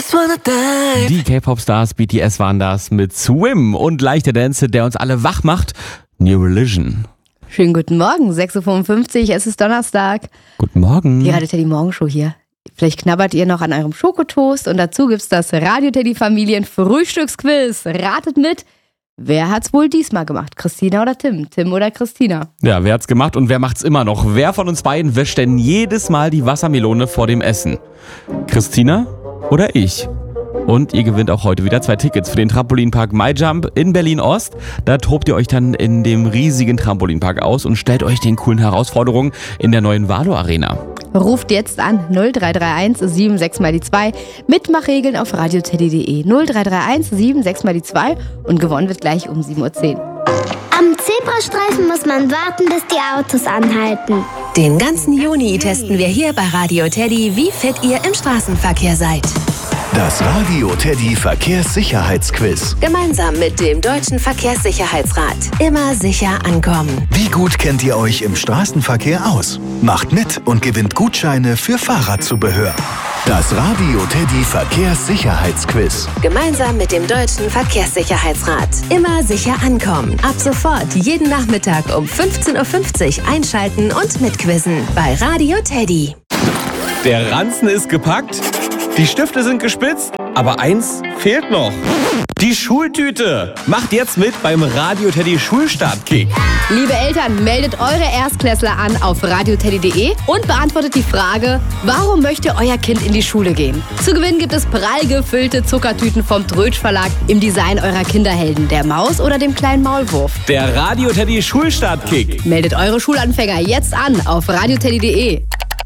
just wanna dive. Die K-Pop-Stars BTS waren das mit Swim und leichter Dance, der uns alle wach macht. New Religion. Schönen guten Morgen, 6.55 Uhr, es ist Donnerstag. Guten Morgen. Die Radio Teddy Morgenshow hier. Vielleicht knabbert ihr noch an eurem Schokotoast und dazu gibt's das Radio Teddy Familien Frühstücksquiz. Ratet mit, wer hat's wohl diesmal gemacht? Christina oder Tim? Tim oder Christina? Ja, wer hat's gemacht und wer macht's immer noch? Wer von uns beiden wäscht denn jedes Mal die Wassermelone vor dem Essen? Christina oder ich? Und ihr gewinnt auch heute wieder 2 Tickets für den Trampolinpark MyJump in Berlin-Ost. Da tobt ihr euch dann in dem riesigen Trampolinpark aus und stellt euch den coolen Herausforderungen in der neuen Valo Arena. Ruft jetzt an 0331 76 mal die 2. Mitmachregeln auf radioteddy.de 0331 76 mal die 2 und gewonnen wird gleich um 7.10 Uhr. Am Zebrastreifen muss man warten, bis die Autos anhalten. Den ganzen Juni testen wir hier bei Radio Teddy, wie fit ihr im Straßenverkehr seid. Das Radio Teddy Verkehrssicherheitsquiz. Gemeinsam mit dem Deutschen Verkehrssicherheitsrat. Immer sicher ankommen. Wie gut kennt ihr euch im Straßenverkehr aus? Macht mit und gewinnt Gutscheine für Fahrradzubehör. Das Radio Teddy Verkehrssicherheitsquiz. Gemeinsam mit dem Deutschen Verkehrssicherheitsrat. Immer sicher ankommen. Ab sofort jeden Nachmittag um 15.50 Uhr einschalten und mitquizzen bei Radio Teddy. Der Ranzen ist gepackt, die Stifte sind gespitzt, aber eins fehlt noch. Die Schultüte. Macht jetzt mit beim Radio Teddy Schulstartkick. Liebe Eltern, meldet eure Erstklässler an auf radioteddy.de und beantwortet die Frage, warum möchte euer Kind in die Schule gehen? Zu gewinnen gibt es prall gefüllte Zuckertüten vom Trötsch Verlag im Design eurer Kinderhelden, der Maus oder dem kleinen Maulwurf. Der Radio Teddy Schulstartkick. Meldet eure Schulanfänger jetzt an auf radioteddy.de.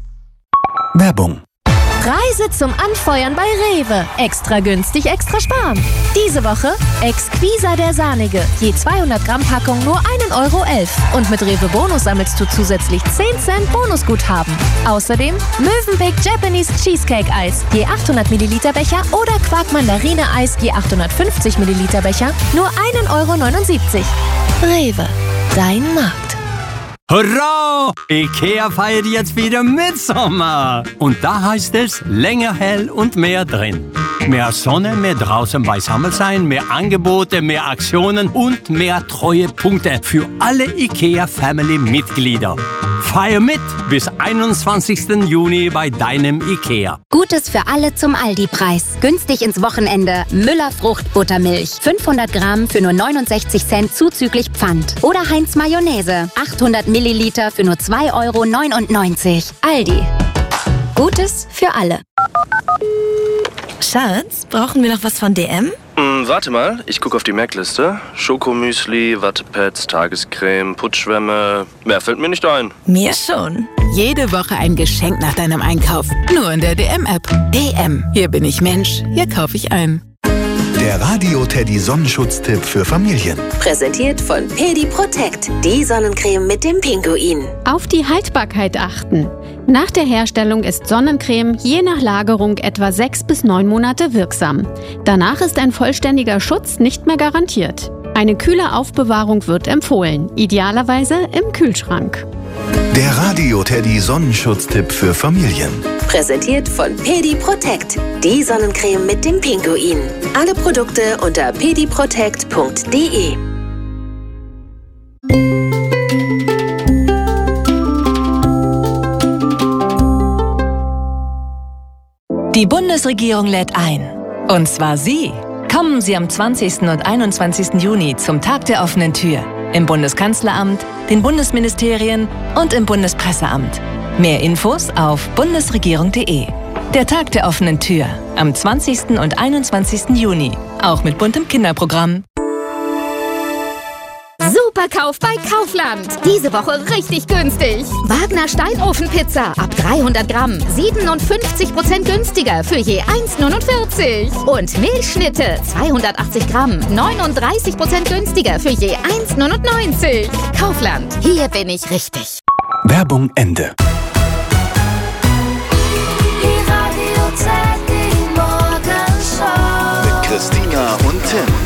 Werbung. Preise zum Anfeuern bei Rewe. Extra günstig, extra sparen. Diese Woche Exquisa der Sahnige. Je 200 Gramm Packung nur 1,11 €. Und mit Rewe Bonus sammelst du zusätzlich 10 Cent Bonusguthaben. Außerdem Mövenpick Japanese Cheesecake Eis. Je 800 Milliliter Becher oder Quark Mandarine Eis. Je 850 Milliliter Becher. Nur 1,79 €. Rewe. Dein Markt. Hurra! Ikea feiert jetzt wieder Mitsommer. Und da heißt es länger hell und mehr drin. Mehr Sonne, mehr draußen beisammen sein, mehr Angebote, mehr Aktionen und mehr Treuepunkte für alle Ikea-Family-Mitglieder. Feier mit bis 21. Juni bei deinem Ikea. Gutes für alle zum Aldi-Preis. Günstig ins Wochenende. Müller Fruchtbuttermilch. 500 Gramm für nur 69 Cent zuzüglich Pfand. Oder Heinz Mayonnaise. 800 Milliliter für nur 2,99 €. Aldi. Gutes für alle. Schatz, brauchen wir noch was von DM? Warte mal, ich gucke auf die Merkliste. Schokomüsli, Wattepads, Tagescreme, Putzschwämme. Mehr fällt mir nicht ein. Mir schon. Jede Woche ein Geschenk nach deinem Einkauf. Nur in der DM-App. DM. Hier bin ich Mensch. Hier kaufe ich ein. Der Radio Teddy Sonnenschutztipp für Familien. Präsentiert von Pedi Protect. Die Sonnencreme mit dem Pinguin. Auf die Haltbarkeit achten. Nach der Herstellung ist Sonnencreme je nach Lagerung etwa 6 bis 9 Monate wirksam. Danach ist ein vollständiger Schutz nicht mehr garantiert. Eine kühle Aufbewahrung wird empfohlen, idealerweise im Kühlschrank. Der Radio Teddy Sonnenschutztipp für Familien. Präsentiert von Pedi Protect. Die Sonnencreme mit dem Pinguin. Alle Produkte unter pediprotect.de. Die Bundesregierung lädt ein. Und zwar Sie. Kommen Sie am 20. und 21. Juni zum Tag der offenen Tür. Im Bundeskanzleramt, den Bundesministerien und im Bundespresseamt. Mehr Infos auf bundesregierung.de. Der Tag der offenen Tür am 20. und 21. Juni. Auch mit buntem Kinderprogramm. Superkauf bei Kaufland. Diese Woche richtig günstig. Wagner Steinofenpizza ab 300 Gramm. 57% günstiger für je 1,49 €. Und Milchschnitte 280 Gramm. 39% günstiger für je 1,99 €. Kaufland. Hier bin ich richtig. Werbung Ende. Die Radio Teddy Morgenshow. Mit Christina und Tim.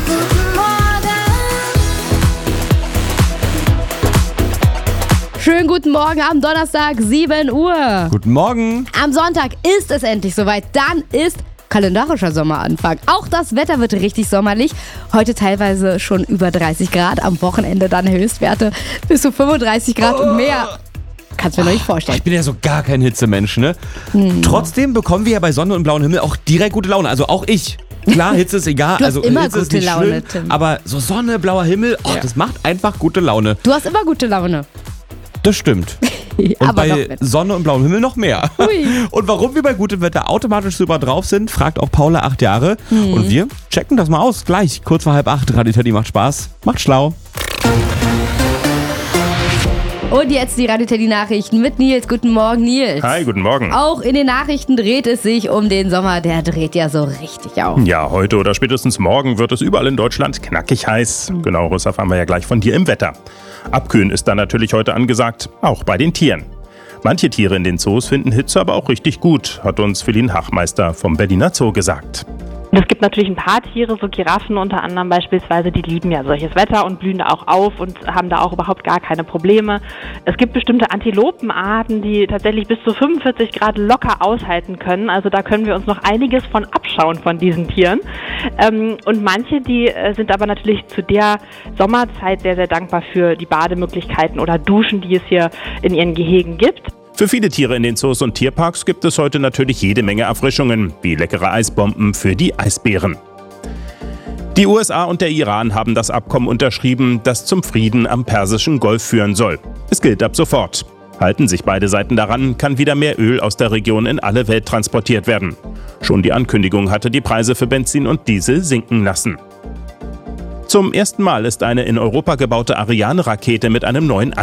Schönen guten Morgen am Donnerstag, 7 Uhr. Guten Morgen. Am Sonntag ist es endlich soweit. Dann ist kalendarischer Sommeranfang. Auch das Wetter wird richtig sommerlich. Heute teilweise schon über 30 Grad, am Wochenende dann Höchstwerte bis zu 35 Grad und mehr. Kannst du mir noch nicht vorstellen. Ich bin ja so gar kein Hitzemensch, ne? Trotzdem bekommen wir ja bei Sonne und blauem Himmel auch direkt gute Laune. Also auch ich. Klar, Hitze ist egal. Du hast immer Hitze ist gute nicht Laune, schlimm, Tim. aber so Sonne, blauer Himmel, das macht einfach gute Laune. Du hast immer gute Laune. Das stimmt. Und Aber noch bei mit. Sonne und blauem Himmel noch mehr. Ui. Und warum wir bei gutem Wetter automatisch super drauf sind, fragt auch Paula, 8 Jahre. Und wir checken das mal aus. Gleich, kurz vor 7:30. Radio Teddy macht Spaß. Macht schlau. Und jetzt die Radio Teddy Nachrichten mit Nils. Guten Morgen, Nils. Hi, guten Morgen. Auch in den Nachrichten dreht es sich um den Sommer. Der dreht ja so richtig auf. Ja, heute oder spätestens morgen wird es überall in Deutschland knackig heiß. Genaueres erfahren wir ja gleich von dir im Wetter. Abkühlen ist dann natürlich heute angesagt, auch bei den Tieren. Manche Tiere in den Zoos finden Hitze aber auch richtig gut, hat uns Feline Hachmeister vom Berliner Zoo gesagt. Es gibt natürlich ein paar Tiere, so Giraffen unter anderem beispielsweise, die lieben ja solches Wetter und blühen da auch auf und haben da auch überhaupt gar keine Probleme. Es gibt bestimmte Antilopenarten, die tatsächlich bis zu 45 Grad locker aushalten können. Also da können wir uns noch einiges von abschauen von diesen Tieren. Und manche, die sind aber natürlich zu der Sommerzeit sehr, sehr dankbar für die Bademöglichkeiten oder Duschen, die es hier in ihren Gehegen gibt. Für viele Tiere in den Zoos und Tierparks gibt es heute natürlich jede Menge Erfrischungen, wie leckere Eisbomben für die Eisbären. Die USA und der Iran haben das Abkommen unterschrieben, das zum Frieden am Persischen Golf führen soll. Es gilt ab sofort. Halten sich beide Seiten daran, kann wieder mehr Öl aus der Region in alle Welt transportiert werden. Schon die Ankündigung hatte die Preise für Benzin und Diesel sinken lassen. Zum ersten Mal ist eine in Europa gebaute Ariane-Rakete mit einem neuen